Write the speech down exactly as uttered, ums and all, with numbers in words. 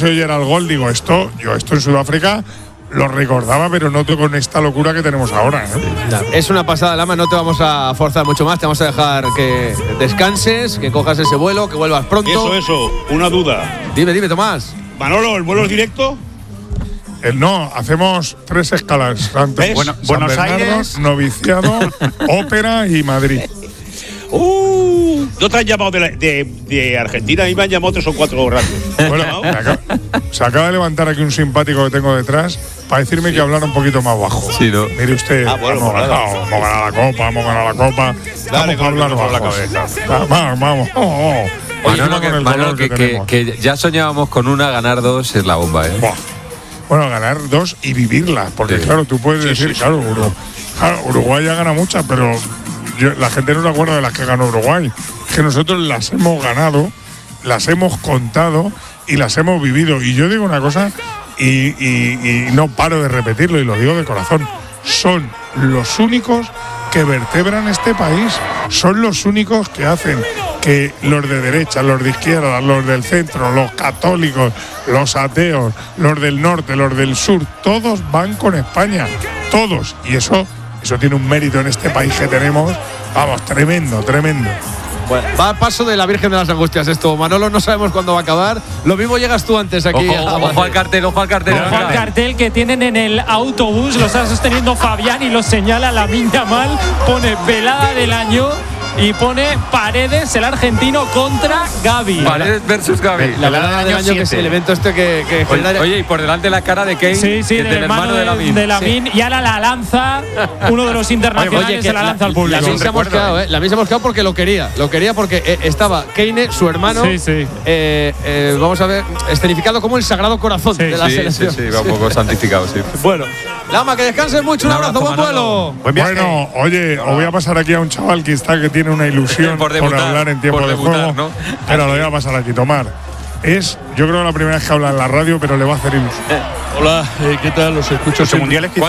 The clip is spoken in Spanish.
se oyera el gol, digo, esto, yo esto en Sudáfrica lo recordaba, pero no con esta locura que tenemos ahora, ¿eh? Es una pasada, Lama, no te vamos a forzar mucho más, te vamos a dejar que descanses, que cojas ese vuelo, que vuelvas pronto. Eso, eso, una duda. Dime, dime, Tomás. Manolo, ¿el vuelo es directo? Eh, no, hacemos tres escalas. Antes, Bueno, San Buenos Bernardo, Aires. Noviciado, Ópera y Madrid. Uh, ¿No te han llamado de, la- de, de Argentina? A mí me han llamado tres o cuatro radios. Bueno, me acaba- se acaba de levantar aquí un simpático que tengo detrás para decirme que hablara un poquito más bajo. Sí, ¿no? Mire usted, Ah, bueno, hemos, pues nada. ganado, hemos ganado la copa, hemos ganado la copa. Dale, Vamos a hablar con la bajos. cabeza. Ah, Vamos, vamos. Oh, oh. Manolo, Encima que, con el Manolo, dolor que, que que, tenemos. que ya soñábamos con una, ganar dos es la bomba, ¿eh? Buah. Bueno, ganar dos y vivirlas, porque Sí. claro, tú puedes Sí, decir, sí, sí. claro, Uru- claro, Uruguay ya gana muchas, pero yo- la gente no se acuerda de las que ganó Uruguay. Es que nosotros las hemos ganado, las hemos contado y las hemos vivido. Y yo digo una cosa y, y- y no paro de repetirlo y lo digo de corazón. Son los únicos que vertebran este país. Son los únicos que hacen que los de derecha, los de izquierda, los del centro, los católicos, los ateos, los del norte, los del sur, todos van con España. Todos. Y eso, eso tiene un mérito en este país que tenemos. Vamos, tremendo, tremendo. Bueno, va a paso de la Virgen de las Angustias esto, Manolo, no sabemos cuándo va a acabar. Lo mismo llegas tú antes aquí. Ojo, a ojo Madrid. al cartel, ojo al cartel. Ojo al cartel que tienen en el autobús, lo está sosteniendo Fabián y lo señala Lamine Yamal, pone velada del año y pone Paredes, el argentino, contra Gavi. Paredes versus Gavi. La verdad del año que es el evento este que, que Oye, genera- oye, y por delante la cara de Kane, Sí, sí, que es del hermano de Lamine. de Lamine. Y ahora la lanza, uno de los internacionales Oye, que se la lanza al público. La misma se ha mosqueado, ¿eh? La misma se ha mosqueado porque lo quería. Lo quería porque eh, estaba Kane, su hermano, Sí, sí. eh, eh, vamos a ver, escenificado como el Sagrado Corazón Sí, de la Sí, sí, selección. sí, va un poco santificado, sí. Bueno, Lama, que descanses mucho, un Un abrazo, abrazo, buen Manolo. vuelo. Buen viaje. Bueno, oye, os voy a pasar aquí a un chaval que está que tiene una ilusión Por debutar, hablar en tiempo por de debutar, juego. ¿no? Pero lo voy a pasar aquí, Tomar. Es, yo creo, la primera vez que habla en la radio, pero le va a hacer ilusión. Hola, eh, ¿qué tal? Los escucho Los siempre. mundiales que ¿Cuánto